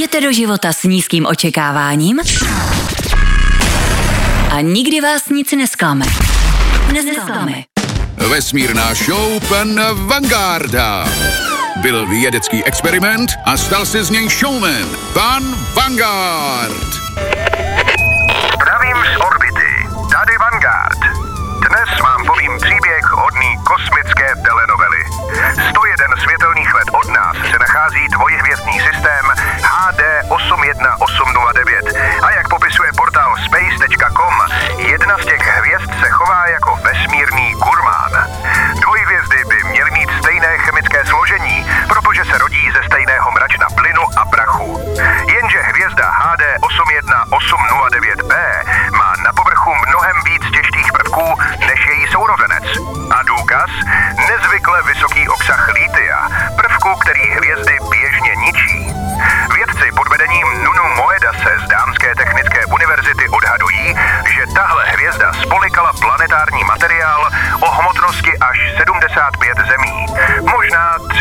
Jdete do života s nízkým očekáváním a nikdy vás nic nesklame. Vesmírná show pana Vangarda. Byl vědecký experiment a stal se z něj showman. Pan Vangard. Zdravím z orbity. Tady Vanguard. Dnes vám povím příběh hodný kosmické telenovely. 101 světelných let od nás se nachází dvojhvězdný systém HD 81809. A jak popisuje portál space.com, jedna z těch hvězd se chová jako vesmírný gurmán. Dvojhvězdy by měly mít stejné chemické složení, protože se rodí ze stejného mračna plynu a prachu. Jenže hvězda HD 81809b má na povrchu mnohem víc těžkých prvků než její sourozenec. A důkaz? Nezvykle vysoký obsah litia, prvku, který hvězdy běžně ničí. Vědci pod vedením Nunu Moedase z Dánské technické univerzity odhadují, že tahle hvězda spolikala planetární materiál o hmotnosti až 75 zemí. Možná